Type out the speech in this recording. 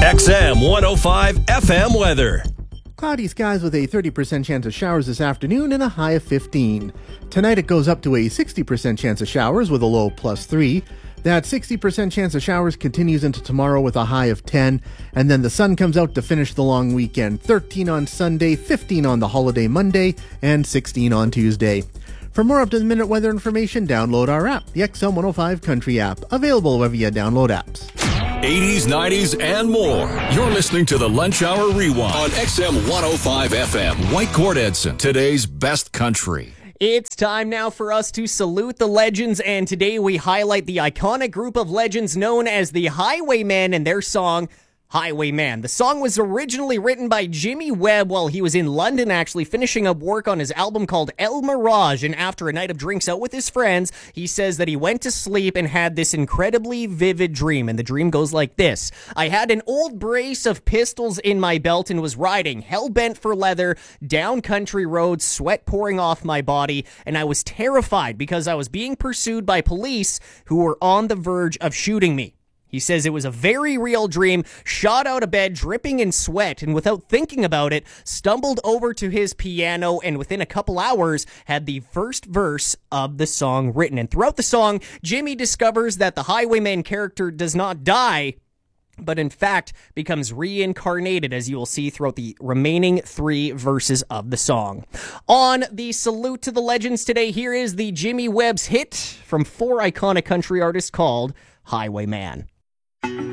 XM 105 FM weather. Cloudy skies with a 30% chance of showers this afternoon and a high of 15. Tonight it goes up to a 60% chance of showers with a low +3. That 60% chance of showers continues into tomorrow with a high of 10. And then the sun comes out to finish the long weekend. 13 on Sunday, 15 on the holiday Monday, and 16 on Tuesday. For more up-to-the-minute weather information, download our app, the XM 105 Country app, available wherever you download apps. 80s, 90s, and more. You're listening to the Lunch Hour Rewind on XM 105 FM. Whitecourt Edson, today's best country. It's time now for us to salute the legends, and today we highlight the iconic group of legends known as the Highwaymen and their song, Highwayman. The song was originally written by Jimmy Webb while he was in London, actually finishing up work on his album called El Mirage, and after a night of drinks out with his friends, he says that he went to sleep and had this incredibly vivid dream, and the dream goes like this. I had an old brace of pistols in my belt and was riding, hell-bent for leather, down country roads, sweat pouring off my body, and I was terrified because I was being pursued by police who were on the verge of shooting me. He says it was a very real dream, shot out of bed, dripping in sweat, and without thinking about it, stumbled over to his piano and within a couple hours had the first verse of the song written. And throughout the song, Jimmy discovers that the Highwayman character does not die, but in fact becomes reincarnated, as you will see throughout the remaining 3 verses of the song. On the Salute to the Legends today, here is the Jimmy Webb's hit from 4 iconic country artists called Highwayman.